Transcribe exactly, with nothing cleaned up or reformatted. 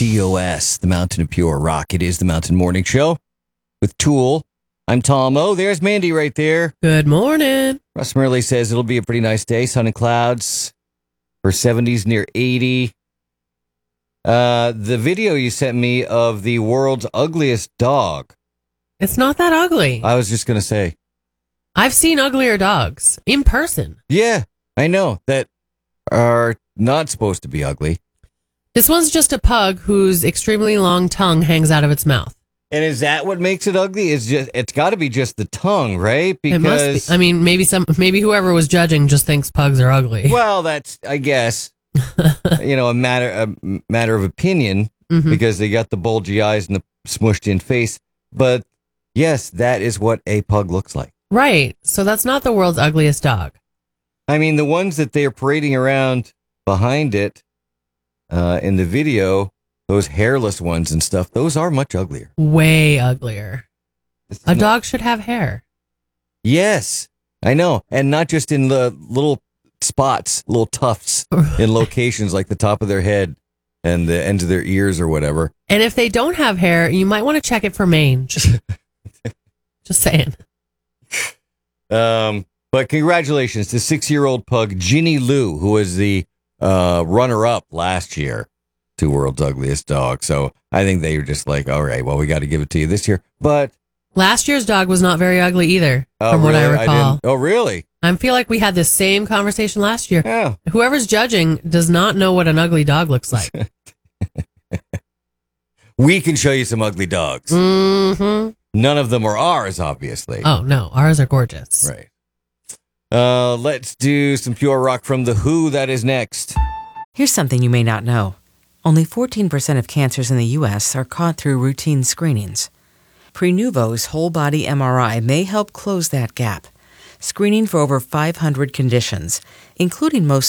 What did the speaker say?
T O S, the Mountain of Pure Rock. It is the Mountain Morning Show with Tool. I'm Tom O. There's Mandy right there. Good morning. Russ Murley says it'll be a pretty nice day. Sun and clouds for seventies near eighty. Uh, the video you sent me of the world's ugliest dog. It's not that ugly. I was just going to say. I've seen uglier dogs in person. Yeah, I know that are not supposed to be ugly. This one's just a pug whose extremely long tongue hangs out of its mouth. And is that what makes it ugly? It's just it's got to be just the tongue, right? It must be. I mean, maybe some maybe whoever was judging just thinks pugs are ugly. Well, that's I guess you know a matter a matter of opinion Mm-hmm. because they got the bulgy eyes and the smushed in face. But yes, that is what a pug looks like. Right. So that's not the world's ugliest dog. I mean, the ones that they're parading around behind it uh, in the video, those hairless ones and stuff, those are much uglier. Way uglier. A dog should have hair. Yes, I know. And not just in the little spots, little tufts in locations like the top of their head and the ends of their ears or whatever. And if they don't have hair, you might want to check it for mange. Just saying. Um, but congratulations to six-year-old pug Ginny Lou, who was the uh, runner-up last year to World's Ugliest Dog. So I think they were just like, all right, well, we got to give it to you this year. But last year's dog was not very ugly either, oh, from what really? I recall. didn't- oh, really? I feel like we had this same conversation last year. Yeah. Whoever's judging does not know what an ugly dog looks like. We can show you some ugly dogs. Mm-hmm. None of them are ours, obviously. Oh, no. Ours are gorgeous. Right. Uh, let's do some pure rock from The Who. That is next. Here's something you may not know. Only fourteen percent of cancers in the U S are caught through routine screenings. Prenuvo's whole-body M R I may help close that gap, screening for over five hundred conditions, including most